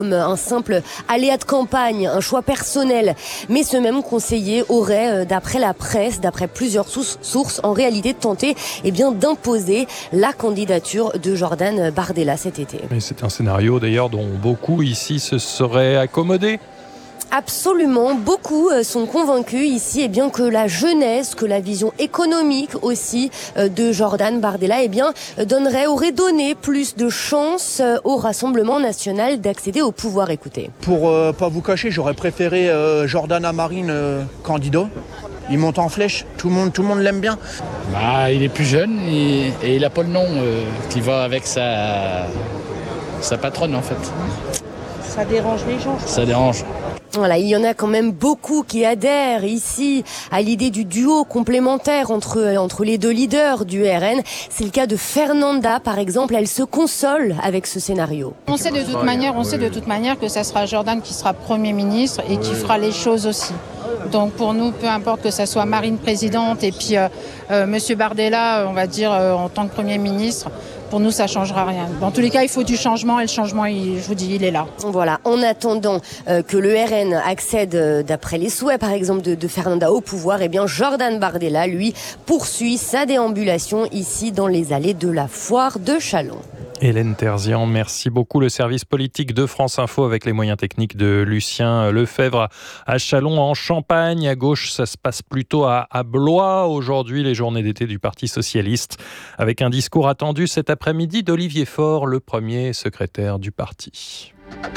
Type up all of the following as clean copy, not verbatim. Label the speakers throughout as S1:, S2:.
S1: Un simple aléa de campagne, un choix personnel. Mais ce même conseiller aurait, d'après la presse, d'après plusieurs sources, en réalité tenté d'imposer la candidature de Jordan Bardella cet été.
S2: Et c'est un scénario d'ailleurs dont beaucoup ici se seraient accommodés.
S1: Absolument, beaucoup sont convaincus ici que la jeunesse, que la vision économique aussi de Jordan Bardella aurait donné plus de chance au Rassemblement national d'accéder au pouvoir. Écoutez.
S3: Pour pas vous cacher, j'aurais préféré Jordan à Marine candidat. Il monte en flèche, tout le monde l'aime bien.
S4: Il est plus jeune et il n'a pas le nom qui va avec sa patronne en fait.
S5: Ça dérange les gens.
S4: Ça dérange.
S1: Voilà, il y en a quand même beaucoup qui adhèrent ici à l'idée du duo complémentaire entre les deux leaders du RN. C'est le cas de Fernanda, par exemple. Elle se console avec ce scénario.
S5: On sait de toute manière que ça sera Jordan qui sera Premier ministre et qui fera les choses aussi. Donc pour nous, peu importe que ça soit Marine présidente et puis Monsieur Bardella, on va dire, en tant que Premier ministre, pour nous, ça ne changera rien. Dans tous les cas, il faut du changement et le changement, je vous dis, il est là.
S1: Voilà, en attendant que le RN accède, d'après les souhaits, par exemple, de Fernanda au pouvoir, Jordan Bardella, lui, poursuit sa déambulation ici dans les allées de la foire de Châlons.
S2: Hélène Terzian, merci beaucoup. Le service politique de France Info avec les moyens techniques de Lucien Lefebvre à Châlons en Champagne. À gauche, ça se passe plutôt à Blois. Aujourd'hui, les journées d'été du Parti socialiste avec un discours attendu cet après-midi d'Olivier Faure, le premier secrétaire du parti.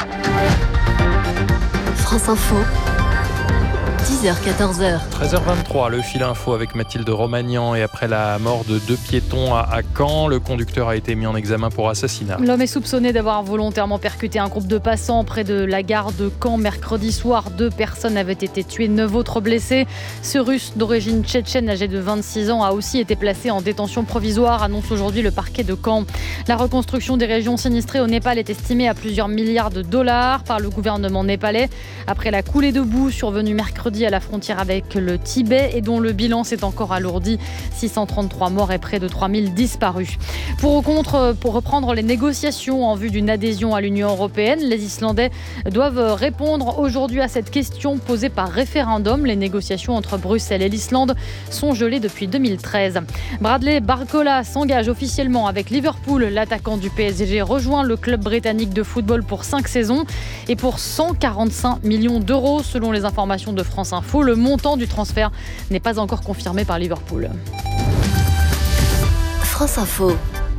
S6: France Info. 10h-14h.
S2: 13h23, le fil info avec Mathilde Romagnan. Et après la mort de 2 piétons à Caen, le conducteur a été mis en examen pour assassinat.
S7: L'homme est soupçonné d'avoir volontairement percuté un groupe de passants près de la gare de Caen mercredi soir. 2 personnes avaient été tuées, 9 autres blessés. Ce Russe d'origine tchétchène âgé de 26 ans a aussi été placé en détention provisoire, annonce aujourd'hui le parquet de Caen. La reconstruction des régions sinistrées au Népal est estimée à plusieurs milliards de dollars par le gouvernement népalais. Après la coulée de boue survenue mercredi à la frontière avec le Tibet et dont le bilan s'est encore alourdi. 633 morts et près de 3000 disparus. Pour reprendre les négociations en vue d'une adhésion à l'Union européenne, les Islandais doivent répondre aujourd'hui à cette question posée par référendum. Les négociations entre Bruxelles et l'Islande sont gelées depuis 2013. Bradley Barcola s'engage officiellement avec Liverpool. L'attaquant du PSG rejoint le club britannique de football pour 5 saisons et pour 145 millions d'euros selon les informations de France Info. Le montant du transfert n'est pas encore confirmé par Liverpool.
S6: France Info.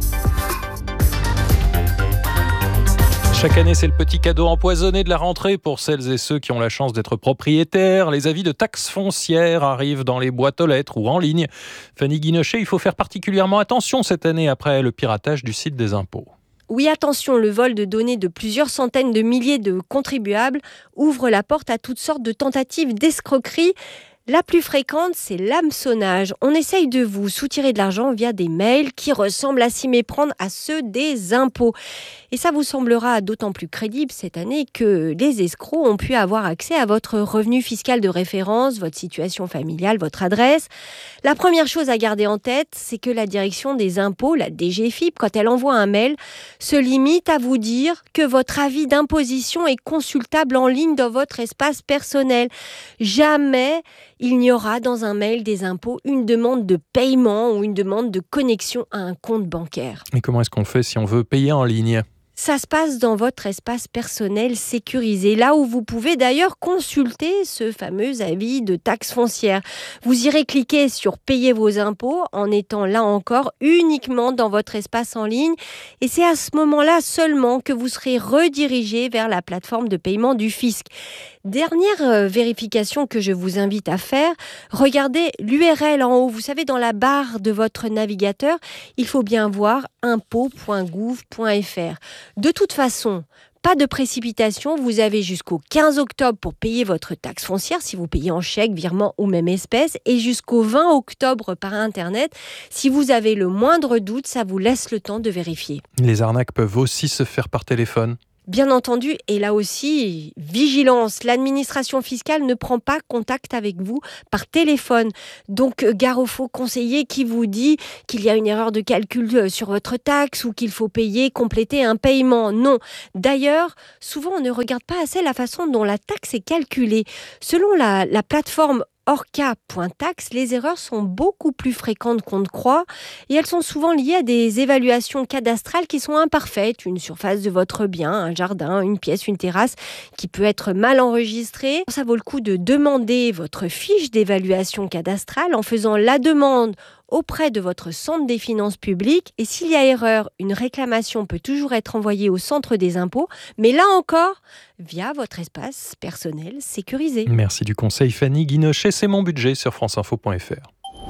S2: Chaque année, c'est le petit cadeau empoisonné de la rentrée pour celles et ceux qui ont la chance d'être propriétaires. Les avis de taxes foncières arrivent dans les boîtes aux lettres ou en ligne. Fanny Guinochet, il faut faire particulièrement attention cette année après le piratage du site des impôts.
S8: Oui, attention, le vol de données de plusieurs centaines de milliers de contribuables ouvre la porte à toutes sortes de tentatives d'escroquerie. La plus fréquente, c'est l'hameçonnage. On essaye de vous soutirer de l'argent via des mails qui ressemblent à s'y méprendre à ceux des impôts. Et ça vous semblera d'autant plus crédible cette année que les escrocs ont pu avoir accès à votre revenu fiscal de référence, votre situation familiale, votre adresse. La première chose à garder en tête, c'est que la direction des impôts, la DGFiP, quand elle envoie un mail, se limite à vous dire que votre avis d'imposition est consultable en ligne dans votre espace personnel. Jamais il n'y aura dans un mail des impôts une demande de paiement ou une demande de connexion à un compte bancaire.
S2: Et comment est-ce qu'on fait si on veut payer en ligne ?
S8: Ça se passe dans votre espace personnel sécurisé, là où vous pouvez d'ailleurs consulter ce fameux avis de taxe foncière. Vous irez cliquer sur « Payer vos impôts » en étant là encore uniquement dans votre espace en ligne. Et c'est à ce moment-là seulement que vous serez redirigé vers la plateforme de paiement du fisc. Dernière vérification que je vous invite à faire, regardez l'URL en haut. Vous savez, dans la barre de votre navigateur, il faut bien voir impôts.gouv.fr. De toute façon, pas de précipitation, vous avez jusqu'au 15 octobre pour payer votre taxe foncière, si vous payez en chèque, virement ou même espèce, et jusqu'au 20 octobre par Internet. Si vous avez le moindre doute, ça vous laisse le temps de vérifier.
S2: Les arnaques peuvent aussi se faire par téléphone.
S8: Bien entendu, et là aussi, vigilance, l'administration fiscale ne prend pas contact avec vous par téléphone. Donc, gare au faux conseiller qui vous dit qu'il y a une erreur de calcul sur votre taxe ou qu'il faut compléter un paiement. Non. D'ailleurs, souvent, on ne regarde pas assez la façon dont la taxe est calculée. Selon la plateforme Orca.tax, les erreurs sont beaucoup plus fréquentes qu'on ne croit et elles sont souvent liées à des évaluations cadastrales qui sont imparfaites. Une surface de votre bien, un jardin, une pièce, une terrasse qui peut être mal enregistrée. Ça vaut le coup de demander votre fiche d'évaluation cadastrale en faisant la demande auprès de votre centre des finances publiques. Et s'il y a erreur, une réclamation peut toujours être envoyée au centre des impôts, mais là encore, via votre espace personnel sécurisé.
S2: Merci du conseil, Fanny Guinochet. C'est mon budget sur franceinfo.fr.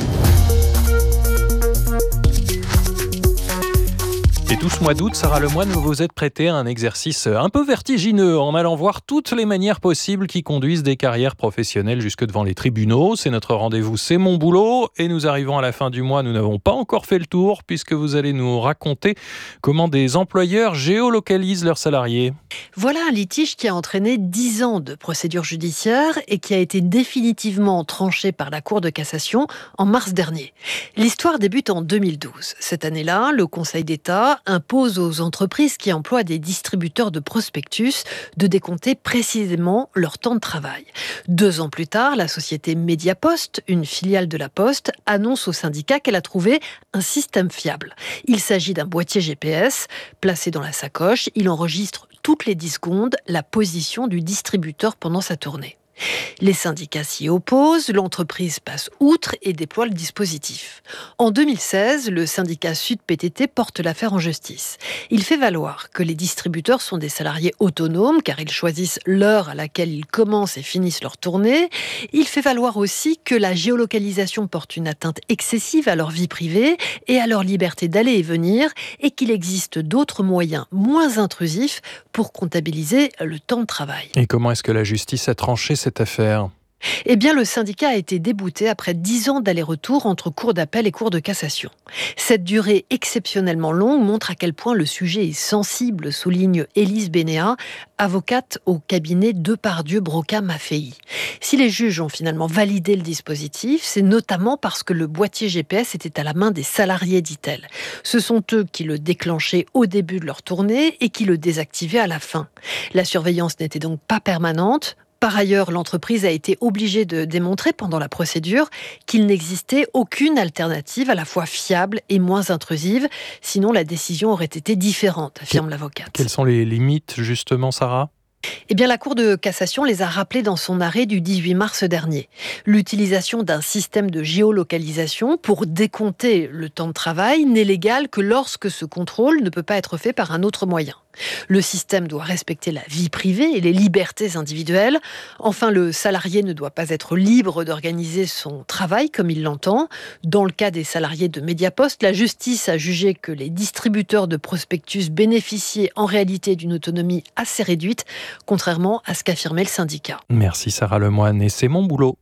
S2: Et tout ce mois d'août, Sarah Lemoine, vous vous êtes prêtée à un exercice un peu vertigineux en allant voir toutes les manières possibles qui conduisent des carrières professionnelles jusque devant les tribunaux. C'est notre rendez-vous, c'est mon boulot. Et nous arrivons à la fin du mois, nous n'avons pas encore fait le tour puisque vous allez nous raconter comment des employeurs géolocalisent leurs salariés.
S6: Voilà un litige qui a entraîné 10 ans de procédure judiciaire et qui a été définitivement tranché par la Cour de cassation en mars dernier. L'histoire débute en 2012. Cette année-là, le Conseil d'État impose aux entreprises qui emploient des distributeurs de prospectus de décompter précisément leur temps de travail. 2 ans plus tard, la société Mediapost, une filiale de la Poste, annonce au syndicat qu'elle a trouvé un système fiable. Il s'agit d'un boîtier GPS placé dans la sacoche. Il enregistre toutes les 10 secondes la position du distributeur pendant sa tournée. Les syndicats s'y opposent, l'entreprise passe outre et déploie le dispositif. En 2016, le syndicat Sud-PTT porte l'affaire en justice. Il fait valoir que les distributeurs sont des salariés autonomes car ils choisissent l'heure à laquelle ils commencent et finissent leur tournée. Il fait valoir aussi que la géolocalisation porte une atteinte excessive à leur vie privée et à leur liberté d'aller et venir et qu'il existe d'autres moyens moins intrusifs pour comptabiliser le temps de travail.
S2: Et comment est-ce que la justice a tranché cette affaire ?
S6: Eh bien, le syndicat a été débouté après 10 ans d'aller-retour entre cour d'appel et cour de cassation. Cette durée exceptionnellement longue montre à quel point le sujet est sensible, souligne Élise Bénéat, avocate au cabinet Depardieu Broca Maffei. Si les juges ont finalement validé le dispositif, c'est notamment parce que le boîtier GPS était à la main des salariés, dit-elle. Ce sont eux qui le déclenchaient au début de leur tournée et qui le désactivaient à la fin. La surveillance n'était donc pas permanente. Par ailleurs, l'entreprise a été obligée de démontrer pendant la procédure qu'il n'existait aucune alternative à la fois fiable et moins intrusive, sinon la décision aurait été différente, affirme l'avocate.
S2: Quelles sont les limites, justement, Sarah ?
S6: Eh bien, la Cour de cassation les a rappelées dans son arrêt du 18 mars dernier. L'utilisation d'un système de géolocalisation pour décompter le temps de travail n'est légale que lorsque ce contrôle ne peut pas être fait par un autre moyen. Le système doit respecter la vie privée et les libertés individuelles. Enfin, le salarié ne doit pas être libre d'organiser son travail comme il l'entend. Dans le cas des salariés de Mediapost, la justice a jugé que les distributeurs de prospectus bénéficiaient en réalité d'une autonomie assez réduite, contrairement à ce qu'affirmait le syndicat.
S2: Merci Sarah Lemoine, et c'est mon boulot.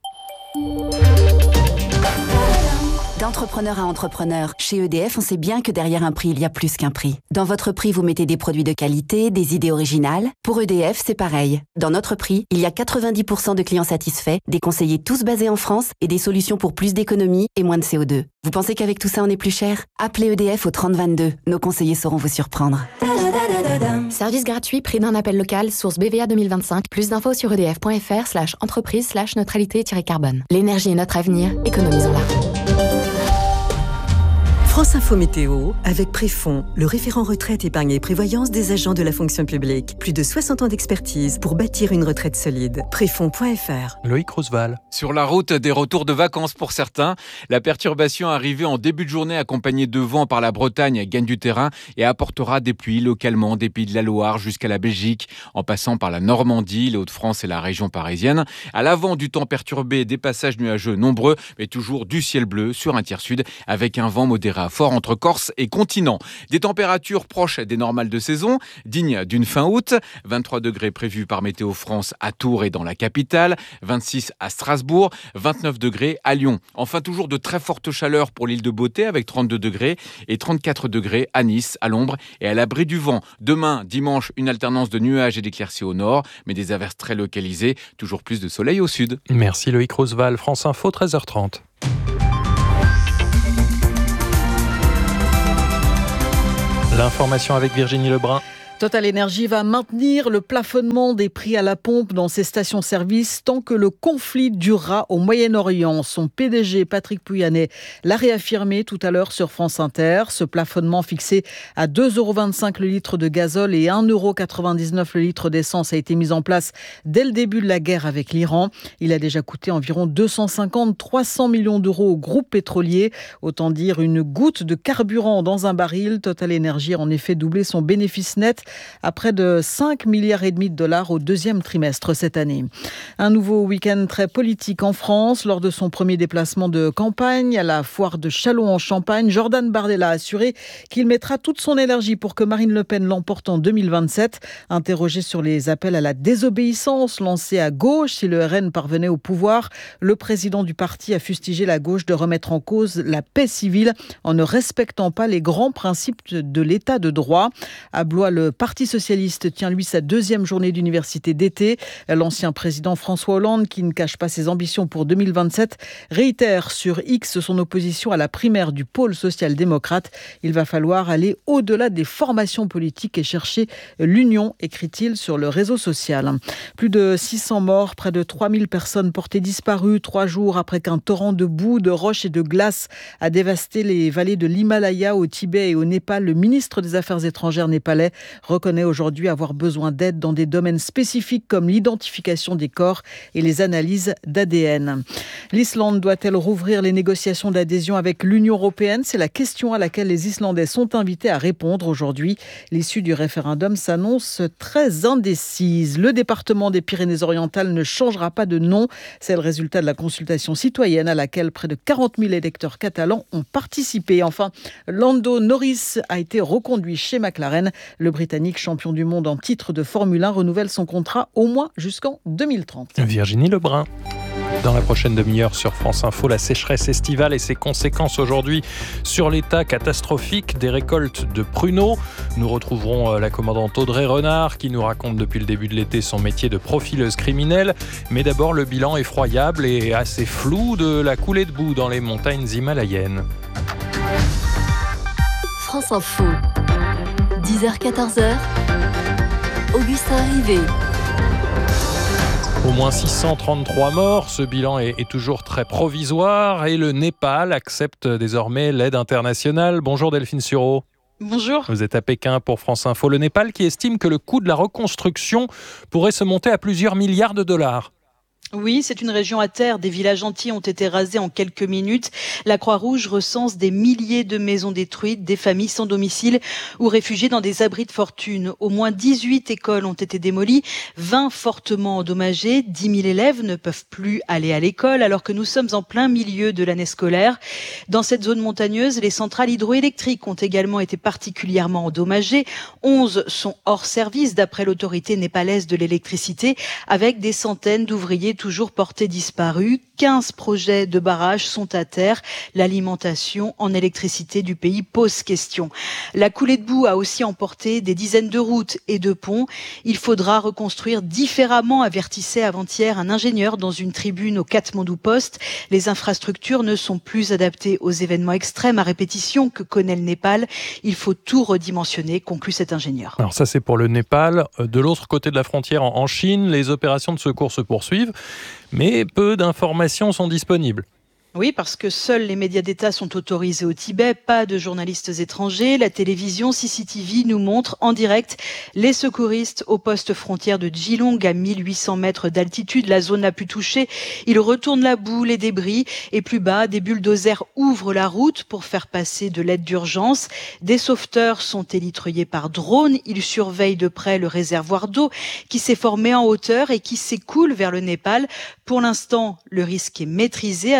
S9: D'entrepreneur à entrepreneur, chez EDF, on sait bien que derrière un prix, il y a plus qu'un prix. Dans votre prix, vous mettez des produits de qualité, des idées originales. Pour EDF, c'est pareil. Dans notre prix, il y a 90% de clients satisfaits, des conseillers tous basés en France et des solutions pour plus d'économie et moins de CO2. Vous pensez qu'avec tout ça, on est plus cher ? Appelez EDF au 3022. Nos conseillers sauront vous surprendre.
S10: Service gratuit, prix d'un appel local, source BVA 2025. Plus d'infos sur edf.fr/entreprise/neutralité-carbone. L'énergie est notre avenir, économisons-la.
S11: France Info Météo, avec Préfond, le référent retraite, épargne et prévoyance des agents de la fonction publique. Plus de 60 ans d'expertise pour bâtir une retraite solide. Préfond.fr.
S2: Loïc Roosevelt.
S12: Sur la route des retours de vacances pour certains, la perturbation arrivée en début de journée accompagnée de vent par la Bretagne gagne du terrain et apportera des pluies localement des Pays de la Loire jusqu'à la Belgique, en passant par la Normandie, les Hauts-de-France et la région parisienne. À l'avant du temps perturbé, des passages nuageux nombreux, mais toujours du ciel bleu sur un tiers sud avec un vent modéré à fort entre Corse et continent. Des températures proches des normales de saison, dignes d'une fin août. 23 degrés prévus par Météo France à Tours et dans la capitale, 26 à Strasbourg, 29 degrés à Lyon. Enfin, toujours de très fortes chaleurs pour l'île de Beauté avec 32 degrés et 34 degrés à Nice, à l'ombre et à l'abri du vent. Demain, dimanche, une alternance de nuages et d'éclaircies au nord, mais des averses très localisées, toujours plus de soleil au sud.
S2: Merci Loïc Roosevelt, France Info, 13h30. L'information avec Virginie Lebrun.
S13: Total Energy va maintenir le plafonnement des prix à la pompe dans ses stations-service tant que le conflit durera au Moyen-Orient. Son PDG, Patrick Pouyanné, l'a réaffirmé tout à l'heure sur France Inter. Ce plafonnement fixé à 2,25 € le litre de gazole et 1,99 € le litre d'essence a été mis en place dès le début de la guerre avec l'Iran. Il a déjà coûté environ 250-300 millions d'euros au groupe pétrolier. Autant dire une goutte de carburant dans un baril. Total Energy a en effet doublé son bénéfice net à près de 5,5 milliards $ au deuxième trimestre cette année. Un nouveau week-end très politique en France. Lors de son premier déplacement de campagne à la foire de Châlons en Champagne, Jordan Bardella a assuré qu'il mettra toute son énergie pour que Marine Le Pen l'emporte en 2027. Interrogé sur les appels à la désobéissance lancés à gauche si le RN parvenait au pouvoir, le président du parti a fustigé la gauche de remettre en cause la paix civile en ne respectant pas les grands principes de l'état de droit. À Blois, le Parti socialiste tient lui sa deuxième journée d'université d'été. L'ancien président François Hollande, qui ne cache pas ses ambitions pour 2027, réitère sur X son opposition à la primaire du pôle social-démocrate. Il va falloir aller au-delà des formations politiques et chercher l'union, écrit-il sur le réseau social. Plus de 600 morts, près de 3000 personnes portées disparues 3 jours après qu'un torrent de boue, de roches et de glace a dévasté les vallées de l'Himalaya au Tibet et au Népal. Le ministre des Affaires étrangères népalais reconnaît aujourd'hui avoir besoin d'aide dans des domaines spécifiques comme l'identification des corps et les analyses d'ADN. L'Islande doit-elle rouvrir les négociations d'adhésion avec l'Union européenne ? C'est la question à laquelle les Islandais sont invités à répondre aujourd'hui. L'issue du référendum s'annonce très indécise. Le département des Pyrénées-Orientales ne changera pas de nom. C'est le résultat de la consultation citoyenne à laquelle près de 40 000 électeurs catalans ont participé. Enfin, Lando Norris a été reconduit chez McLaren. Le Britannique, champion du monde en titre de Formule 1, renouvelle son contrat au moins jusqu'en 2030.
S2: Virginie Lebrun. Dans la prochaine demi-heure sur France Info, la sécheresse estivale et ses conséquences aujourd'hui sur l'état catastrophique des récoltes de pruneaux. Nous retrouverons la commandante Audrey Renard qui nous raconte depuis le début de l'été son métier de profileuse criminelle. Mais d'abord le bilan effroyable et assez flou de la coulée de boue dans les montagnes himalayennes.
S14: France Info, 10h-14h, Augustin Rivet.
S2: Au moins 633 morts, ce bilan est toujours très provisoire et le Népal accepte désormais l'aide internationale. Bonjour Delphine Sureau.
S15: Bonjour.
S2: Vous êtes à Pékin pour France Info. Le Népal qui estime que le coût de la reconstruction pourrait se monter à plusieurs milliards de dollars.
S15: Oui, c'est une région à terre. Des villages entiers ont été rasés en quelques minutes. La Croix-Rouge recense des milliers de maisons détruites, des familles sans domicile ou réfugiées dans des abris de fortune. Au moins 18 écoles ont été démolies, 20 fortement endommagées. 10 000 élèves ne peuvent plus aller à l'école alors que nous sommes en plein milieu de l'année scolaire. Dans cette zone montagneuse, les centrales hydroélectriques ont également été particulièrement endommagées. 11 sont hors service d'après l'autorité népalaise de l'électricité avec des centaines d'ouvriers toujours portés disparus. 15 projets de barrages sont à terre. L'alimentation en électricité du pays pose question. La coulée de boue a aussi emporté des dizaines de routes et de ponts. Il faudra reconstruire différemment, avertissait avant-hier un ingénieur dans une tribune au Katmandou Post. Les infrastructures ne sont plus adaptées aux événements extrêmes à répétition que connaît le Népal. Il faut tout redimensionner, conclut cet ingénieur.
S2: Alors ça c'est pour le Népal. De l'autre côté de la frontière, en Chine, les opérations de secours se poursuivent. Mais peu d'informations sont disponibles.
S15: Oui, parce que seuls les médias d'État sont autorisés au Tibet, pas de journalistes étrangers. La télévision CCTV nous montre en direct les secouristes au poste frontière de Jilong à 1800 mètres d'altitude, la zone la plus touchée. Ils retournent la boue, les débris et plus bas, des bulldozers ouvrent la route pour faire passer de l'aide d'urgence. Des sauveteurs sont élitreillés par drone. Ils surveillent de près le réservoir d'eau qui s'est formé en hauteur et qui s'écoule vers le Népal. Pour l'instant, le risque est maîtrisé, assure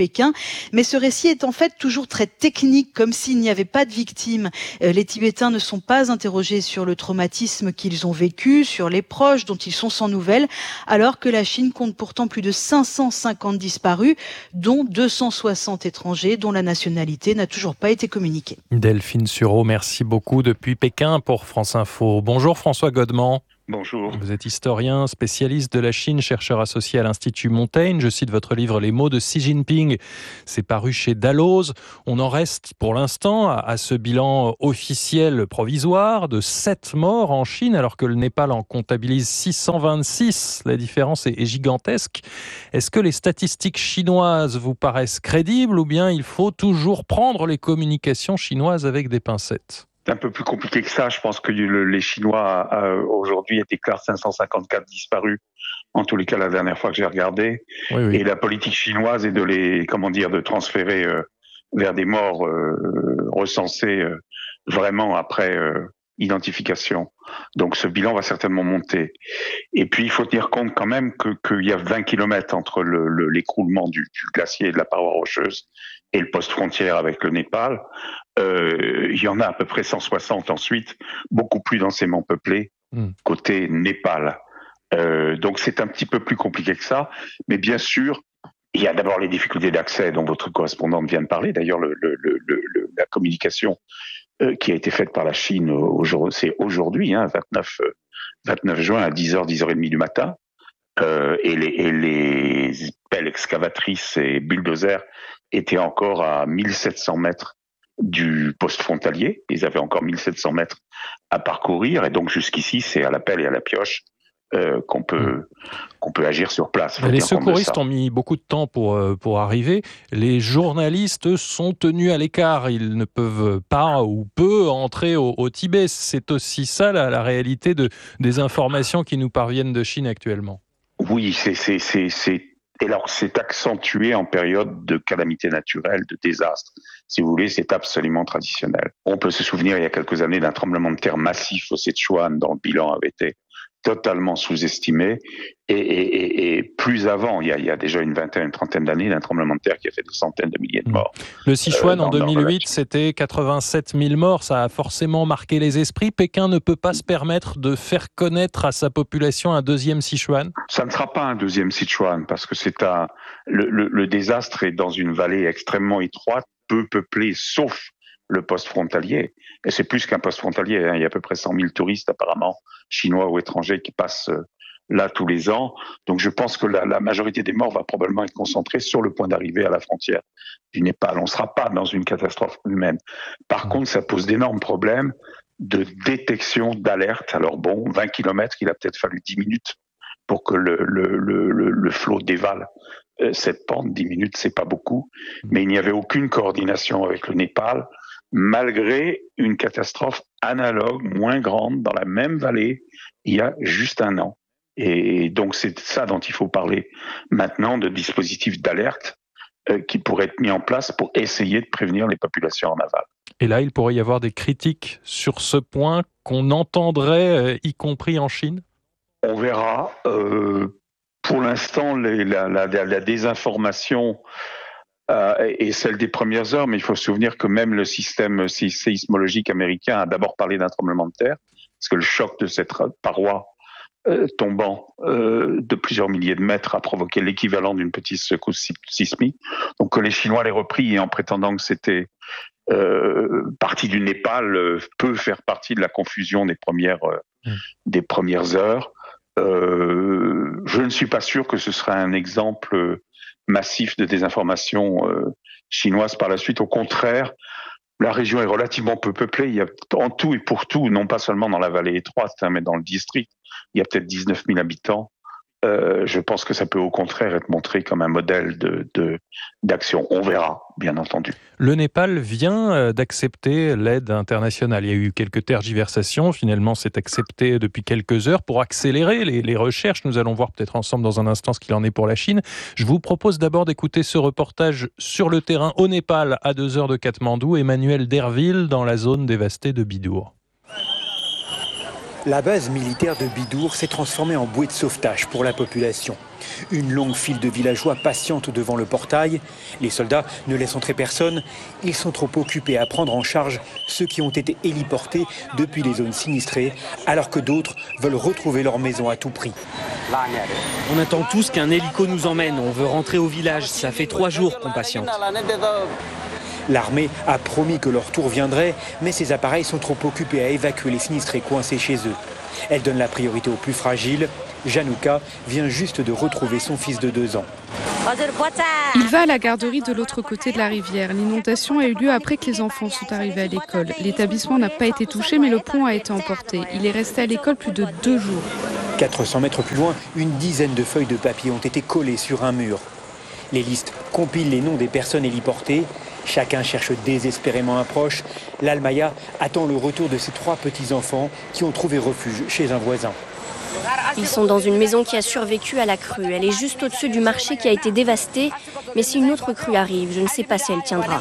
S15: Pékin. Mais ce récit est en fait toujours très technique, comme s'il n'y avait pas de victimes. Les Tibétains ne sont pas interrogés sur le traumatisme qu'ils ont vécu, sur les proches dont ils sont sans nouvelles, alors que la Chine compte pourtant plus de 550 disparus, dont 260 étrangers, dont la nationalité n'a toujours pas été communiquée.
S2: Delphine Sureau, merci beaucoup depuis Pékin pour France Info. Bonjour François Godement.
S16: Bonjour.
S2: Vous êtes historien, spécialiste de la Chine, chercheur associé à l'Institut Montaigne. Je cite votre livre « Les mots de Xi Jinping ». C'est paru chez Dalloz. On en reste pour l'instant à ce bilan officiel provisoire de 7 morts en Chine, alors que le Népal en comptabilise 626. La différence est gigantesque. Est-ce que les statistiques chinoises vous paraissent crédibles ou bien il faut toujours prendre les communications chinoises avec des pincettes ?
S16: C'est un peu plus compliqué que ça. Je pense que les Chinois aujourd'hui déclarent 554 disparus. En tous les cas, la dernière fois que j'ai regardé. Oui. Et la politique chinoise est de transférer vers des morts recensés vraiment après identification. Donc ce bilan va certainement monter. Et puis il faut tenir compte quand même qu'il y a 20 km entre l'écroulement du glacier et de la paroi rocheuse et le poste frontière avec le Népal. Il y en a à peu près 160 ensuite, beaucoup plus densément peuplés côté Népal. Donc c'est un petit peu plus compliqué que ça, mais bien sûr, il y a d'abord les difficultés d'accès dont votre correspondante vient de parler. D'ailleurs, la communication qui a été faite par la Chine, c'est aujourd'hui, 29 juin à 10h, 10h30 du matin, et les pelles excavatrices et bulldozers étaient encore à 1700 mètres du poste frontalier. Ils avaient encore 1700 mètres à parcourir, et donc jusqu'ici, c'est à la pelle et à la pioche qu'on peut agir sur place.
S2: Les secouristes ont mis beaucoup de temps pour arriver. Les journalistes sont tenus à l'écart. Ils ne peuvent pas ou peu entrer au Tibet. C'est aussi ça la réalité des informations qui nous parviennent de Chine actuellement.
S16: Oui, et alors c'est accentué en période de calamité naturelle, de désastre. Si vous voulez, c'est absolument traditionnel. On peut se souvenir il y a quelques années d'un tremblement de terre massif au Sichuan dont le bilan avait été totalement sous-estimé, et plus avant, il y a déjà une trentaine d'années, d'un tremblement de terre qui a fait des centaines de milliers de morts.
S2: Le Sichuan en 2008, c'était 87 000 morts, ça a forcément marqué les esprits. Pékin ne peut pas se permettre de faire connaître à sa population un deuxième Sichuan.
S16: Ça ne sera pas un deuxième Sichuan, parce que le désastre est dans une vallée extrêmement étroite, peu peuplée, sauf le poste frontalier. Et c'est plus qu'un poste frontalier, il y a à peu près 100 000 touristes apparemment, chinois ou étrangers, qui passent là tous les ans. Donc je pense que la majorité des morts va probablement être concentrée sur le point d'arrivée à la frontière du Népal. On ne sera pas dans une catastrophe humaine. Par contre, ça pose d'énormes problèmes de détection, d'alerte. Alors 20 km, il a peut-être fallu 10 minutes pour que le flot dévale cette pente. 10 minutes, c'est pas beaucoup. Mais il n'y avait aucune coordination avec le Népal, malgré une catastrophe analogue, moins grande, dans la même vallée, il y a juste un an. Et donc c'est ça dont il faut parler maintenant, de dispositifs d'alerte qui pourraient être mis en place pour essayer de prévenir les populations en aval.
S2: Et là, il pourrait y avoir des critiques sur ce point qu'on entendrait, y compris en Chine ?
S16: On verra. Pour l'instant, la désinformation est celle des premières heures, mais il faut se souvenir que même le système séismologique américain a d'abord parlé d'un tremblement de terre, parce que le choc de cette paroi tombant de plusieurs milliers de mètres a provoqué l'équivalent d'une petite secousse sismique. Donc les Chinois l'aient repris, et en prétendant que c'était partie du Népal, peut faire partie de la confusion des premières heures. Je ne suis pas sûr que ce sera un exemple massif de désinformation chinoise par la suite. Au contraire, la région est relativement peu peuplée. Il y a en tout et pour tout, non pas seulement dans la vallée étroite, mais dans le district, il y a peut-être 19 000 habitants. Je pense que ça peut au contraire être montré comme un modèle d'action. On verra, bien entendu.
S2: Le Népal vient d'accepter l'aide internationale. Il y a eu quelques tergiversations. Finalement, c'est accepté depuis quelques heures pour accélérer les recherches. Nous allons voir peut-être ensemble dans un instant ce qu'il en est pour la Chine. Je vous propose d'abord d'écouter ce reportage sur le terrain au Népal, à 2 heures de Katmandou. Emmanuel Derville, dans la zone dévastée de Bidour.
S17: La base militaire de Bidour s'est transformée en bouée de sauvetage pour la population. Une longue file de villageois patiente devant le portail. Les soldats ne laissent entrer personne. Ils sont trop occupés à prendre en charge ceux qui ont été héliportés depuis les zones sinistrées, alors que d'autres veulent retrouver leur maison à tout prix.
S18: On attend tous qu'un hélico nous emmène. On veut rentrer au village. Ça fait 3 jours qu'on patiente.
S17: L'armée a promis que leur tour viendrait, mais ces appareils sont trop occupés à évacuer les sinistrés coincés chez eux. Elle donne la priorité aux plus fragiles. Janouka vient juste de retrouver son fils de 2 ans.
S19: Il va à la garderie de l'autre côté de la rivière. L'inondation a eu lieu après que les enfants sont arrivés à l'école. L'établissement n'a pas été touché, mais le pont a été emporté. Il est resté à l'école plus de 2 jours.
S17: 400 mètres plus loin, une dizaine de feuilles de papier ont été collées sur un mur. Les listes compilent les noms des personnes héliportées. Chacun cherche désespérément un proche. L'Almaya attend le retour de ses 3 petits-enfants qui ont trouvé refuge chez un voisin.
S20: Ils sont dans une maison qui a survécu à la crue. Elle est juste au-dessus du marché qui a été dévasté. Mais si une autre crue arrive, je ne sais pas si elle tiendra.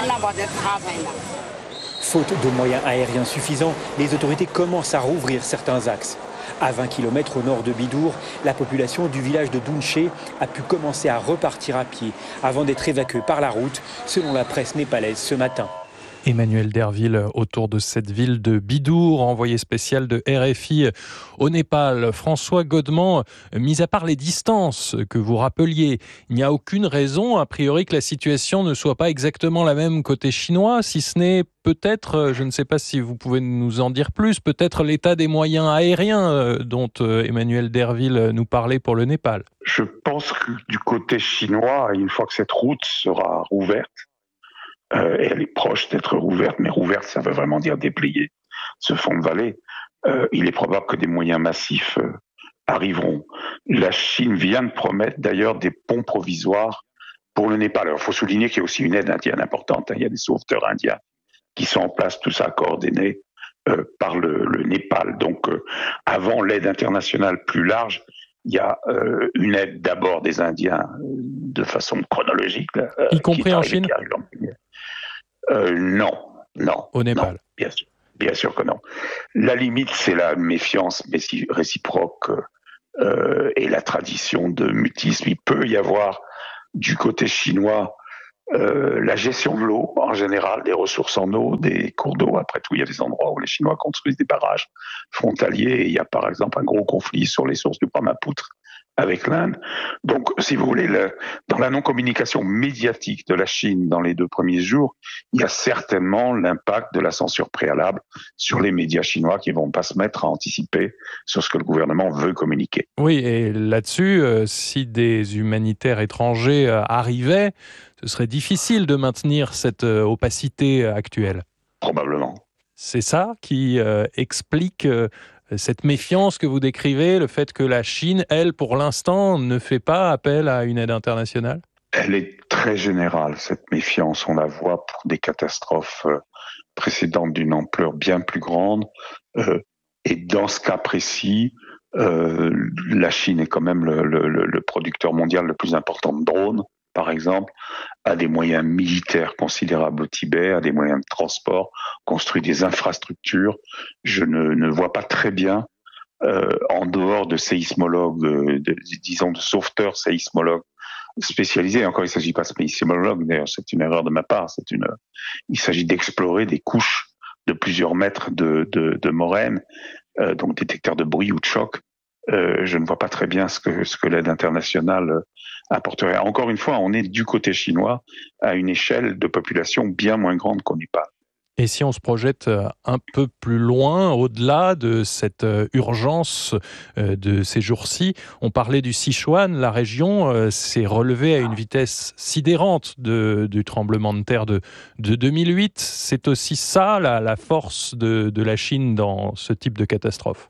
S17: Faute de moyens aériens suffisants, les autorités commencent à rouvrir certains axes. À 20 km au nord de Bidour, la population du village de Dounché a pu commencer à repartir à pied avant d'être évacuée par la route, selon la presse népalaise ce matin.
S2: Emmanuel Derville autour de cette ville de Bidour, envoyé spécial de RFI au Népal. François Godement, mis à part les distances que vous rappeliez, il n'y a aucune raison, a priori, que la situation ne soit pas exactement la même côté chinois, si ce n'est peut-être, je ne sais pas si vous pouvez nous en dire plus, peut-être l'état des moyens aériens dont Emmanuel Derville nous parlait pour le Népal.
S16: Je pense que du côté chinois, une fois que cette route sera rouverte, et elle est proche d'être rouverte, mais rouverte, ça veut vraiment dire déployer ce fond de vallée. Il est probable que des moyens massifs arriveront. La Chine vient de promettre d'ailleurs des ponts provisoires pour le Népal. Alors, il faut souligner qu'il y a aussi une aide indienne importante. Il y a des sauveteurs indiens qui sont en place, tout ça coordonné par le Népal. Donc, avant l'aide internationale plus large, il y a une aide d'abord des Indiens de façon chronologique.
S2: Y compris en Chine ?
S16: Non.
S2: Au Népal.
S16: Non, bien sûr que non. La limite, c'est la méfiance réciproque et la tradition de mutisme. Il peut y avoir du côté chinois la gestion de l'eau, en général, des ressources en eau, des cours d'eau. Après tout, il y a des endroits où les Chinois construisent des barrages frontaliers. Et il y a par exemple un gros conflit sur les sources du Brahmapoutre avec l'Inde. Donc, si vous voulez, dans la non-communication médiatique de la Chine dans les 2 premiers jours, il y a certainement l'impact de la censure préalable sur les médias chinois qui ne vont pas se mettre à anticiper sur ce que le gouvernement veut communiquer.
S2: Oui, et là-dessus, si des humanitaires étrangers arrivaient, ce serait difficile de maintenir cette opacité actuelle.
S16: Probablement.
S2: C'est ça qui explique cette méfiance que vous décrivez, le fait que la Chine, elle, pour l'instant, ne fait pas appel à une aide internationale ?
S16: Elle est très générale, cette méfiance. On la voit pour des catastrophes précédentes d'une ampleur bien plus grande. Et dans ce cas précis, la Chine est quand même le producteur mondial le plus important de drones, par exemple, a des moyens militaires considérables au Tibet, a des moyens de transport, construit des infrastructures. Je ne vois pas très bien, en dehors de séismologues, disons de sauveteurs séismologues spécialisés. Encore, il ne s'agit pas de séismologues, d'ailleurs, c'est une erreur de ma part. Il s'agit d'explorer des couches de plusieurs mètres de moraine, donc détecteurs de bruit ou de choc. Je ne vois pas très bien ce que l'aide internationale apporterait. Encore une fois, on est du côté chinois à une échelle de population bien moins grande qu'au Népal.
S2: Et si on se projette un peu plus loin, au-delà de cette urgence de ces jours-ci, on parlait du Sichuan, la région s'est relevée à une vitesse sidérante du tremblement de terre de 2008. C'est aussi ça la force de la Chine dans ce type de catastrophe.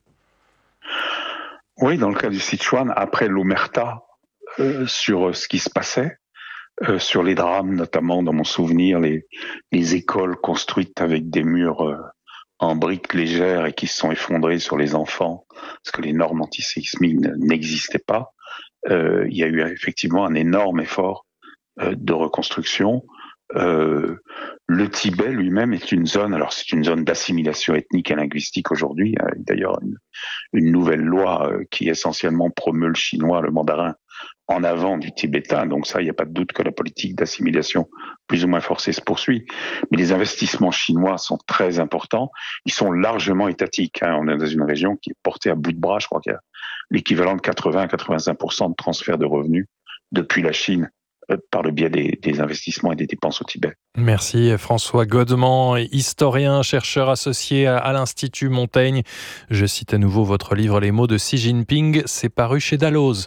S16: Oui, dans le cas du Sichuan, après l'omerta sur ce qui se passait, sur les drames, notamment dans mon souvenir, les écoles construites avec des murs en briques légères et qui se sont effondrées sur les enfants, parce que les normes antiséismiques n'existaient pas. Il y a eu effectivement un énorme effort de reconstruction. Le Tibet lui-même est une zone, alors c'est une zone d'assimilation ethnique et linguistique aujourd'hui. D'ailleurs, une nouvelle loi qui essentiellement promeut le chinois, le mandarin, en avant du tibétain. Donc ça, il n'y a pas de doute que la politique d'assimilation plus ou moins forcée se poursuit. Mais les investissements chinois sont très importants. Ils sont largement étatiques. On est dans une région qui est portée à bout de bras. Je crois qu'il y a l'équivalent de 80-85% de transfert de revenus depuis la Chine par le biais des investissements et des dépenses au Tibet.
S2: Merci François Godement, historien, chercheur associé à l'Institut Montaigne. Je cite à nouveau votre livre Les mots de Xi Jinping, c'est paru chez Dalloz.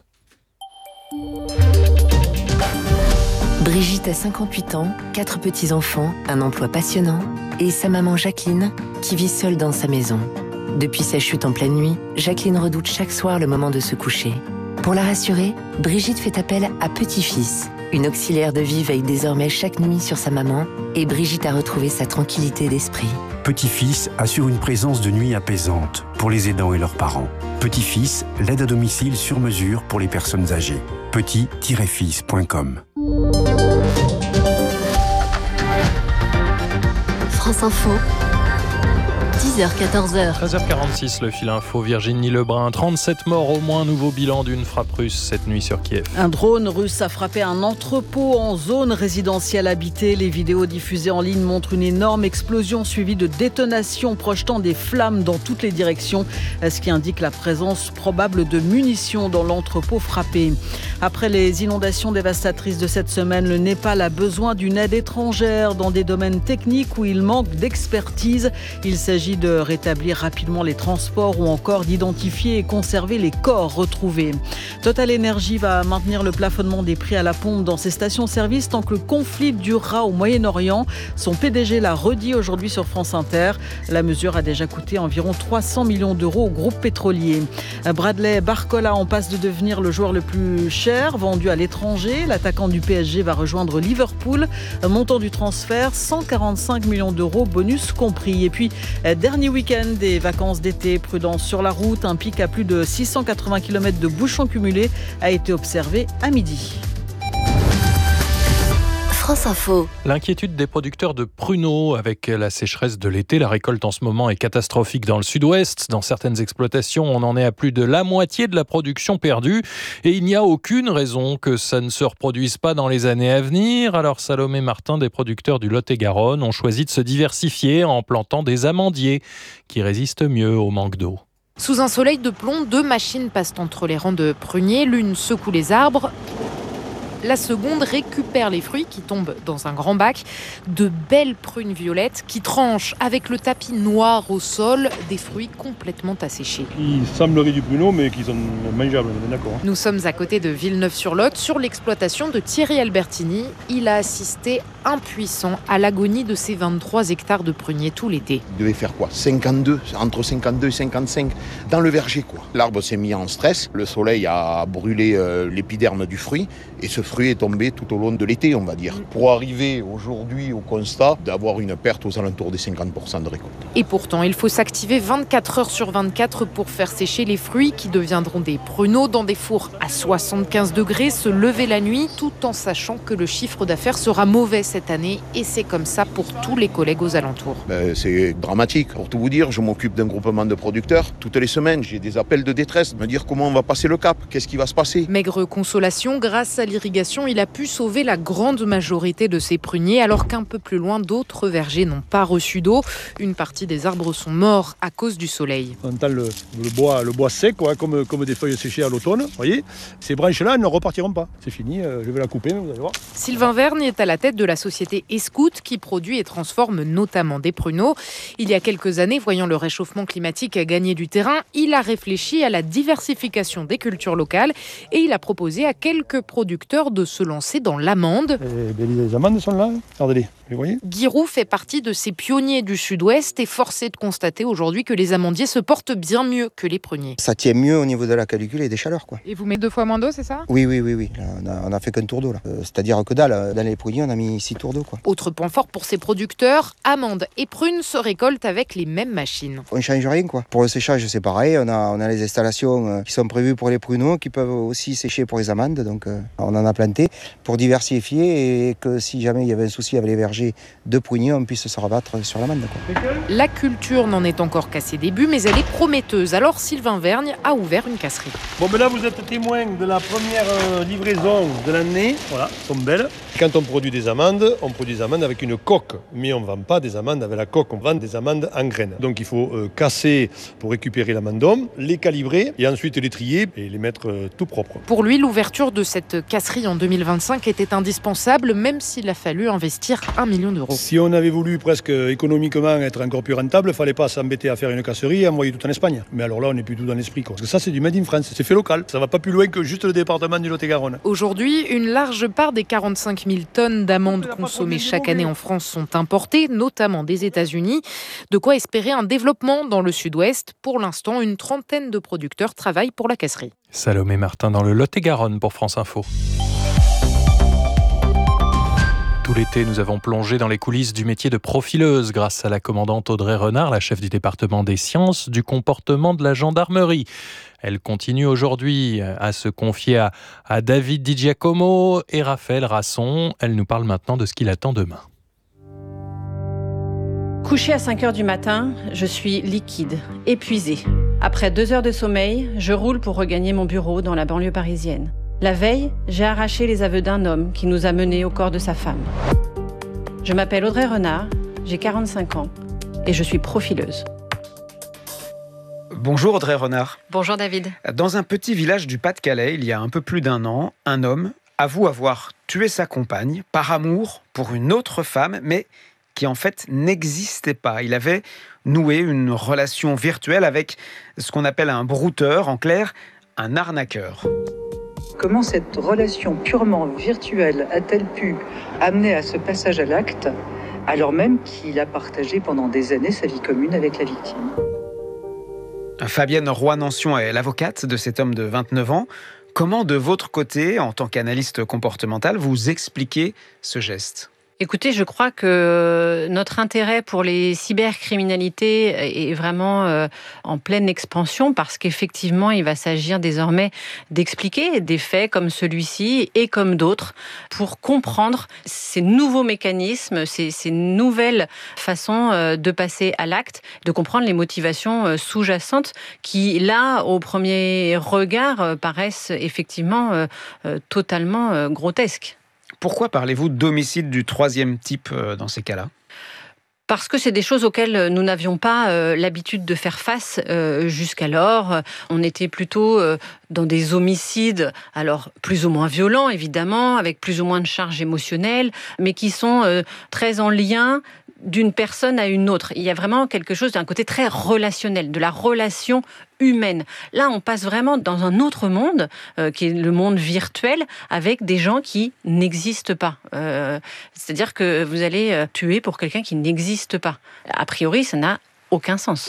S9: Brigitte a 58 ans, 4 petits-enfants, un emploi passionnant et sa maman Jacqueline qui vit seule dans sa maison. Depuis sa chute en pleine nuit, Jacqueline redoute chaque soir le moment de se coucher. Pour la rassurer, Brigitte fait appel à Petit-Fils. Une auxiliaire de vie veille désormais chaque nuit sur sa maman et Brigitte a retrouvé sa tranquillité d'esprit.
S21: Petit-Fils assure une présence de nuit apaisante pour les aidants et leurs parents. Petit-Fils, l'aide à domicile sur mesure pour les personnes âgées. petit-fils.com.
S14: France Info. 10h-14h.
S2: 13h46, le fil info, Virginie Lebrun. 37 morts au moins, nouveau bilan d'une frappe russe cette nuit sur Kiev.
S13: Un drone russe a frappé un entrepôt en zone résidentielle habitée. Les vidéos diffusées en ligne montrent une énorme explosion suivie de détonations projetant des flammes dans toutes les directions, ce qui indique la présence probable de munitions dans l'entrepôt frappé. Après les inondations dévastatrices de cette semaine, le Népal a besoin d'une aide étrangère dans des domaines techniques où il manque d'expertise. Il s'agit de rétablir rapidement les transports ou encore d'identifier et conserver les corps retrouvés. Total Energy va maintenir le plafonnement des prix à la pompe dans ses stations-service tant que le conflit durera au Moyen-Orient. Son PDG l'a redit aujourd'hui sur France Inter. La mesure a déjà coûté environ 300 millions d'euros au groupe pétrolier. Bradley Barcola en passe de devenir le joueur le plus cher vendu à l'étranger. L'attaquant du PSG va rejoindre Liverpool. Montant du transfert, 145 millions d'euros, bonus compris. Et puis, dernier week-end des vacances d'été, prudence sur la route. Un pic à plus de 680 km de bouchons cumulés a été observé à midi.
S14: France Info.
S2: L'inquiétude des producteurs de pruneaux avec la sécheresse de l'été. La récolte en ce moment est catastrophique dans le sud-ouest. Dans certaines exploitations, on en est à plus de la moitié de la production perdue. Et il n'y a aucune raison que ça ne se reproduise pas dans les années à venir. Alors Salomé Martin, des producteurs du Lot-et-Garonne, ont choisi de se diversifier en plantant des amandiers qui résistent mieux au manque d'eau.
S22: Sous un soleil de plomb, 2 machines passent entre les rangs de pruniers. L'une secoue les arbres. La seconde récupère les fruits qui tombent dans un grand bac. De belles prunes violettes qui tranchent avec le tapis noir au sol, des fruits complètement asséchés.
S23: Ils sembleraient du pruneau, mais qui sont mangeables, d'accord.
S22: Nous sommes à côté de Villeneuve-sur-Lot, sur l'exploitation de Thierry Albertini. Il a assisté impuissant à l'agonie de ses 23 hectares de pruniers tout l'été.
S24: Il devait faire quoi 52, entre 52 et 55 dans le verger, quoi. L'arbre s'est mis en stress, le soleil a brûlé l'épiderme du fruit et ce fruit est tombé tout au long de l'été, on va dire. Pour arriver aujourd'hui au constat d'avoir une perte aux alentours des 50% de récolte.
S22: Et pourtant, il faut s'activer 24 heures sur 24 pour faire sécher les fruits qui deviendront des pruneaux dans des fours à 75 degrés, se lever la nuit tout en sachant que le chiffre d'affaires sera mauvais cette année et c'est comme ça pour tous les collègues aux alentours.
S24: C'est dramatique. Pour tout vous dire, je m'occupe d'un groupement de producteurs. Toutes les semaines, j'ai des appels de détresse, me dire comment on va passer le cap, qu'est-ce qui va se passer.
S22: Maigre consolation, grâce à l'irrigation, il a pu sauver la grande majorité de ses pruniers alors qu'un peu plus loin, d'autres vergers n'ont pas reçu d'eau. Une partie des arbres sont morts à cause du soleil.
S23: On entend le bois sec, quoi, comme des feuilles séchées à l'automne. Voyez, ces branches-là ne repartiront pas. C'est fini, je vais la couper, vous allez voir.
S22: Sylvain Vergne est à la tête de la société Escout qui produit et transforme notamment des pruneaux. Il y a quelques années, voyant le réchauffement climatique gagner du terrain, il a réfléchi à la diversification des cultures locales et il a proposé à quelques producteurs de se lancer dans l'amande.
S23: Les amandes sont là, regardez-les. vous voyez ?
S22: Giroud fait partie de ces pionniers du Sud-Ouest et force est de constater aujourd'hui que les amandiers se portent bien mieux que les pruniers.
S1: Ça tient mieux au niveau de la calicule et des chaleurs, quoi.
S22: Et vous mettez 2 fois moins d'eau, c'est ça ?
S1: Oui. Là, on a fait qu'un tour d'eau, là. C'est-à-dire que dans les pruniers, on a mis 6 tours d'eau, quoi.
S22: Autre point fort pour ces producteurs, amandes et prunes se récoltent avec les mêmes machines.
S1: On ne change rien, quoi. Pour le séchage, c'est pareil. On a les installations qui sont prévues pour les pruneaux, qui peuvent aussi sécher pour les amandes. Donc, on en a planté pour diversifier et que si jamais il y avait un souci avec les vergers de pruniers, on puisse se rabattre sur l'amande, quoi.
S22: La culture n'en est encore qu'à ses débuts, mais elle est prometteuse. Alors Sylvain Vergne a ouvert une casserie.
S23: Bon, ben là, vous êtes témoin de la première livraison de l'année. Voilà, elles sont belles. Quand on produit des amandes avec une coque. Mais on ne vend pas des amandes avec la coque, on vend des amandes en graines. Donc il faut casser pour récupérer l'amandum, les calibrer et ensuite les trier et les mettre tout propres.
S22: Pour lui, l'ouverture de cette casserie en 2025 était indispensable, même s'il a fallu investir 1 million d'euros.
S23: Si on avait voulu presque économiquement être encore plus rentable, il ne fallait pas s'embêter à faire une casserie et envoyer tout en Espagne. Mais alors là, on n'est plus tout dans l'esprit, quoi. Parce que ça, c'est du made in France, c'est fait local. Ça ne va pas plus loin que juste le département du Lot-et-Garonne.
S22: Aujourd'hui, une large part des 45 000 tonnes d'amandes consommées chaque année en France sont importées, notamment des États-Unis. De quoi espérer un développement dans le Sud-Ouest. Pour l'instant, une trentaine de producteurs travaillent pour la casserie.
S2: Salomé Martin dans le Lot-et-Garonne pour France Info. Tout l'été, nous avons plongé dans les coulisses du métier de profileuse grâce à la commandante Audrey Renard, la chef du département des sciences du comportement de la gendarmerie. Elle continue aujourd'hui à se confier à David Di Giacomo et Raphaël Rasson. Elle nous parle maintenant de ce qui l'attend demain.
S3: Couchée à 5h du matin, je suis liquide, épuisée. Après 2 heures de sommeil, je roule pour regagner mon bureau dans la banlieue parisienne. La veille, j'ai arraché les aveux d'un homme qui nous a menés au corps de sa femme. Je m'appelle Audrey Renard, j'ai 45 ans et je suis profileuse.
S4: Bonjour Audrey Renard.
S3: Bonjour David.
S4: Dans un petit village du Pas-de-Calais, il y a un peu plus d'1 an, un homme avoue avoir tué sa compagne par amour pour une autre femme, mais qui en fait n'existait pas. Il avait noué une relation virtuelle avec ce qu'on appelle un brouteur, en clair, un arnaqueur.
S5: Comment cette relation purement virtuelle a-t-elle pu amener à ce passage à l'acte, alors même qu'il a partagé pendant des années sa vie commune avec la victime ?
S4: Fabienne Roy-Nancion est l'avocate de cet homme de 29 ans. Comment, de votre côté, en tant qu'analyste comportemental, vous expliquez ce geste ?
S3: Écoutez, je crois que notre intérêt pour les cybercriminalités est vraiment en pleine expansion parce qu'effectivement, il va s'agir désormais d'expliquer des faits comme celui-ci et comme d'autres pour comprendre ces nouveaux mécanismes, ces nouvelles façons de passer à l'acte, de comprendre les motivations sous-jacentes qui, là, au premier regard, paraissent effectivement totalement grotesques.
S4: Pourquoi parlez-vous d'homicide du 3e type dans ces cas-là ?
S3: Parce que c'est des choses auxquelles nous n'avions pas l'habitude de faire face jusqu'alors. On était plutôt dans des homicides, alors plus ou moins violents évidemment, avec plus ou moins de charges émotionnelles, mais qui sont très en lien d'une personne à une autre. Il y a vraiment quelque chose d'un côté très relationnel, de la relation humaine. Là, on passe vraiment dans un autre monde, qui est le monde virtuel, avec des gens qui n'existent pas. C'est-à-dire que vous allez tuer pour quelqu'un qui n'existe pas. A priori, ça n'a aucun sens.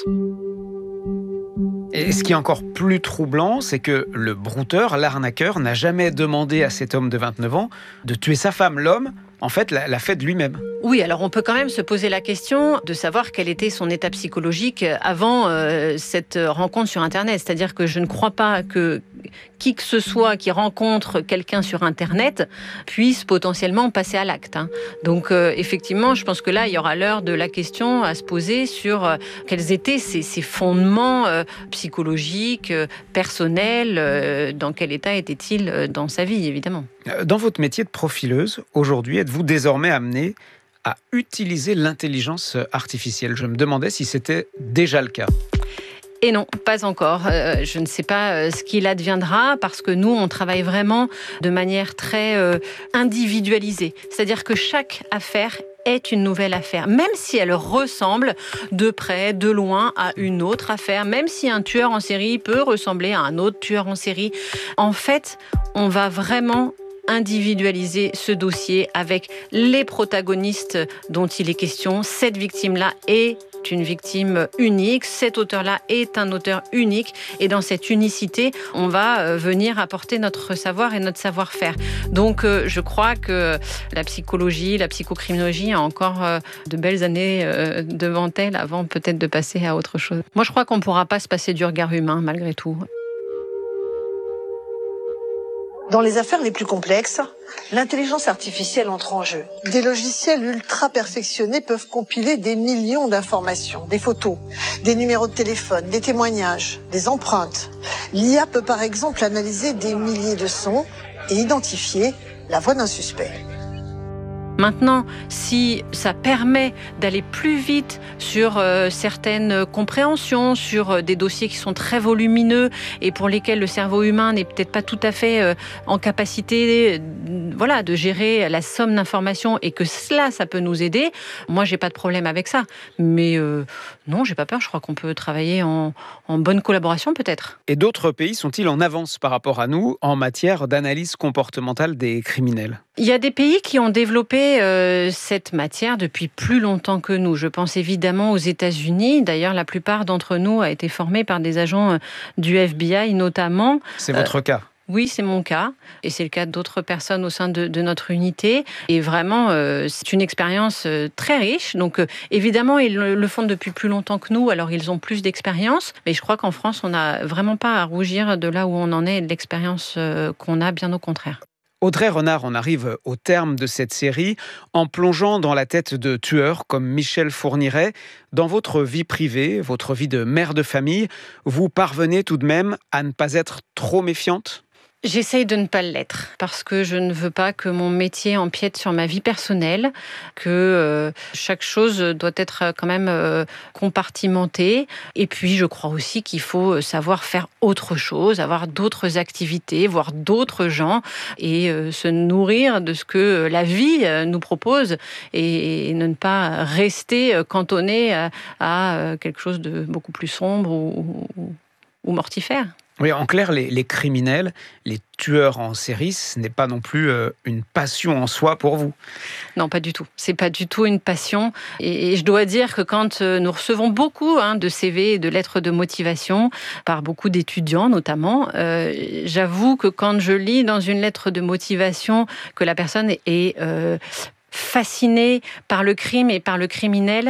S4: Et ce qui est encore plus troublant, c'est que le brouteur, l'arnaqueur, n'a jamais demandé à cet homme de 29 ans de tuer sa femme. L'homme, en fait, l'a fait de lui-même.
S3: Oui, alors on peut quand même se poser la question de savoir quel était son état psychologique avant cette rencontre sur Internet. C'est-à-dire que je ne crois pas que qui que ce soit qui rencontre quelqu'un sur Internet puisse potentiellement passer à l'acte. Donc effectivement, je pense que là, il y aura l'heure de la question à se poser sur quels étaient ses fondements psychologiques, personnels, dans quel état était-il dans sa vie, évidemment.
S4: Dans votre métier de profileuse, aujourd'hui, êtes-vous désormais amené à utiliser l'intelligence artificielle ? Je me demandais si c'était déjà le cas.
S3: Et non, pas encore. Je ne sais pas ce qu'il adviendra parce que nous, on travaille vraiment de manière très individualisée. C'est-à-dire que chaque affaire est une nouvelle affaire, même si elle ressemble de près, de loin à une autre affaire, même si un tueur en série peut ressembler à un autre tueur en série. En fait, on va vraiment individualiser ce dossier avec les protagonistes dont il est question. Cette victime-là est une victime unique, cet auteur-là est un auteur unique et dans cette unicité, on va venir apporter notre savoir et notre savoir-faire. Donc je crois que la psychologie, la psychocriminologie a encore de belles années devant elle avant peut-être de passer à autre chose. Moi je crois qu'on ne pourra pas se passer du regard humain malgré tout.
S6: Dans les affaires les plus complexes, l'intelligence artificielle entre en jeu. Des logiciels ultra perfectionnés peuvent compiler des millions d'informations, des photos, des numéros de téléphone, des témoignages, des empreintes. L'IA peut par exemple analyser des milliers de sons et identifier la voix d'un suspect.
S3: Maintenant, si ça permet d'aller plus vite sur certaines compréhensions, sur des dossiers qui sont très volumineux et pour lesquels le cerveau humain n'est peut-être pas tout à fait en capacité de gérer la somme d'informations et que ça peut nous aider, moi, j'ai pas de problème avec ça. Mais non, j'ai pas peur. Je crois qu'on peut travailler en bonne collaboration, peut-être.
S4: Et d'autres pays sont-ils en avance par rapport à nous en matière d'analyse comportementale des criminels ?
S3: Il y a des pays qui ont développé cette matière depuis plus longtemps que nous. Je pense évidemment aux États-Unis. D'ailleurs, la plupart d'entre nous a été formés par des agents du FBI notamment.
S4: C'est votre cas ?
S3: Oui, c'est mon cas. Et c'est le cas d'autres personnes au sein de notre unité. Et vraiment, c'est une expérience très riche. Donc, évidemment, ils le font depuis plus longtemps que nous, alors ils ont plus d'expérience. Mais je crois qu'en France, on n'a vraiment pas à rougir de là où on en est et de l'expérience qu'on a, bien au contraire.
S4: Audrey Renard, on arrive au terme de cette série en plongeant dans la tête de tueurs comme Michel Fourniret. Dans votre vie privée, votre vie de mère de famille, vous parvenez tout de même à ne pas être trop méfiante ?
S3: J'essaye de ne pas l'être parce que je ne veux pas que mon métier empiète sur ma vie personnelle, que chaque chose doit être quand même compartimentée. Et puis, je crois aussi qu'il faut savoir faire autre chose, avoir d'autres activités, voir d'autres gens et se nourrir de ce que la vie nous propose et ne pas rester cantonné à quelque chose de beaucoup plus sombre ou mortifère.
S4: Oui, en clair, les criminels, les tueurs en série, ce n'est pas non plus une passion en soi pour vous.
S3: Non, pas du tout. C'est pas du tout une passion. Et je dois dire que quand nous recevons beaucoup de CV et de lettres de motivation par beaucoup d'étudiants notamment, j'avoue que quand je lis dans une lettre de motivation que la personne est fascinée par le crime et par le criminel,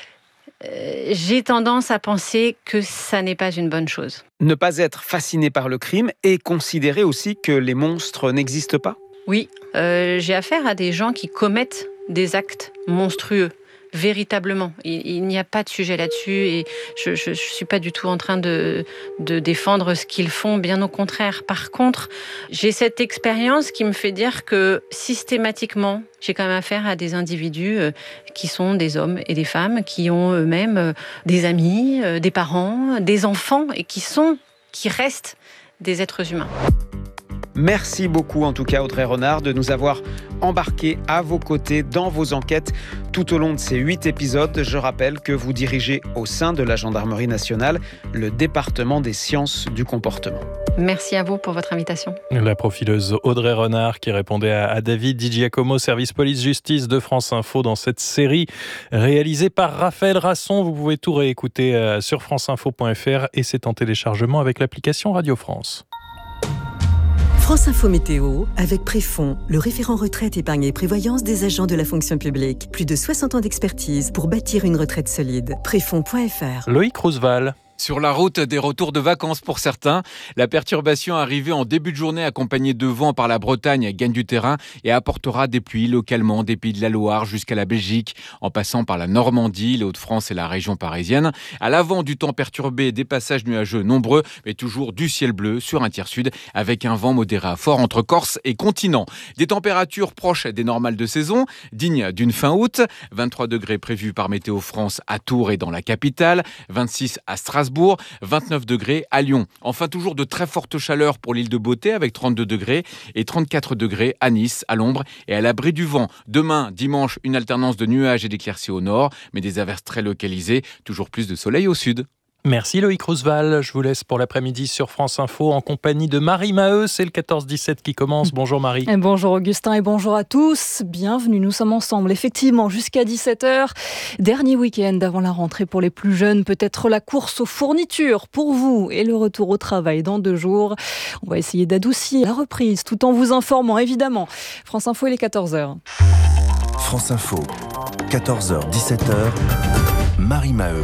S3: j'ai tendance à penser que ça n'est pas une bonne chose.
S4: Ne pas être fasciné par le crime et considérer aussi que les monstres n'existent pas ?
S3: Oui, j'ai affaire à des gens qui commettent des actes monstrueux. Véritablement. Il n'y a pas de sujet là-dessus et je ne suis pas du tout en train de défendre ce qu'ils font, bien au contraire. Par contre, j'ai cette expérience qui me fait dire que systématiquement, j'ai quand même affaire à des individus qui sont des hommes et des femmes, qui ont eux-mêmes des amis, des parents, des enfants et qui restent des êtres humains.
S4: Merci beaucoup en tout cas Audrey Renard de nous avoir embarqués à vos côtés dans vos enquêtes tout au long de ces 8 épisodes. Je rappelle que vous dirigez au sein de la Gendarmerie nationale le département des sciences du comportement.
S3: Merci à vous pour votre invitation.
S2: La profileuse Audrey Renard qui répondait à David Di Giacomo, service police-justice de France Info dans cette série réalisée par Raphaël Rasson. Vous pouvez tout réécouter sur franceinfo.fr et c'est en téléchargement avec l'application Radio France.
S11: France Info Météo, avec Préfond, le référent retraite, épargne et prévoyance des agents de la fonction publique. Plus de 60 ans d'expertise pour bâtir une retraite solide. Préfond.fr.
S2: Loïc Roosevelt.
S12: Sur la route des retours de vacances pour certains, la perturbation arrivée en début de journée accompagnée de vent par la Bretagne gagne du terrain et apportera des pluies localement des Pays de la Loire jusqu'à la Belgique, en passant par la Normandie, les Hauts-de-France et la région parisienne. À l'avant du temps perturbé, des passages nuageux nombreux, mais toujours du ciel bleu sur un tiers sud avec un vent modéré à fort entre Corse et continent. Des températures proches des normales de saison, dignes d'une fin août. 23 degrés prévus par Météo France à Tours et dans la capitale, 26 à Strasbourg, 29 degrés à Lyon. Enfin, toujours de très fortes chaleurs pour l'île de Beauté avec 32 degrés et 34 degrés à Nice, à l'ombre et à l'abri du vent. Demain, dimanche, une alternance de nuages et d'éclaircies au nord, mais des averses très localisées, toujours plus de soleil au sud.
S2: Merci Loïc Roosevelt. Je vous laisse pour l'après-midi sur France Info en compagnie de Marie Maheu. C'est le 14-17 qui commence. Bonjour Marie.
S7: Et bonjour Augustin et bonjour à tous. Bienvenue, nous sommes ensemble effectivement jusqu'à 17h. Dernier week-end avant la rentrée pour les plus jeunes. Peut-être la course aux fournitures pour vous et le retour au travail dans 2 jours. On va essayer d'adoucir la reprise tout en vous informant évidemment. France Info, il est 14h.
S21: France Info, 14h, 17h, Marie Maheu.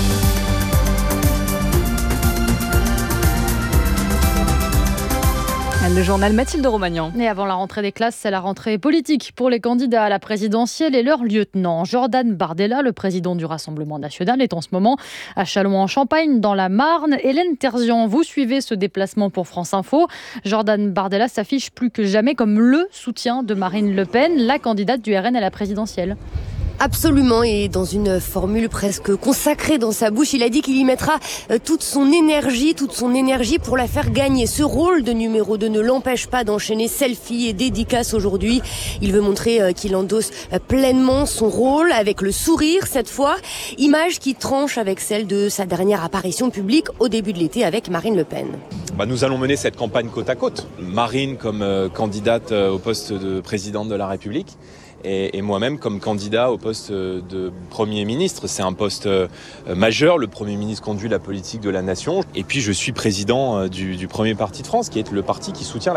S7: Le journal Mathilde Romagnan.
S8: Et avant la rentrée des classes, c'est la rentrée politique pour les candidats à la présidentielle et leurs lieutenants. Jordan Bardella, le président du Rassemblement national, est en ce moment à Châlons-en-Champagne, dans la Marne. Hélène Terzian, vous suivez ce déplacement pour France Info. Jordan Bardella s'affiche plus que jamais comme le soutien de Marine Le Pen, la candidate du RN à la présidentielle.
S10: Absolument, et dans une formule presque consacrée dans sa bouche, il a dit qu'il y mettra toute son énergie pour la faire gagner. Ce rôle de numéro 2 ne l'empêche pas d'enchaîner selfies et dédicaces aujourd'hui. Il veut montrer qu'il endosse pleinement son rôle, avec le sourire cette fois. Image qui tranche avec celle de sa dernière apparition publique au début de l'été avec Marine Le Pen.
S15: Nous allons mener cette campagne côte à côte. Marine comme candidate au poste de présidente de la République. Et moi-même comme candidat au poste de Premier ministre. C'est un poste majeur. Le Premier ministre conduit la politique de la nation. Et puis je suis président du premier parti de France, qui est le parti qui soutient la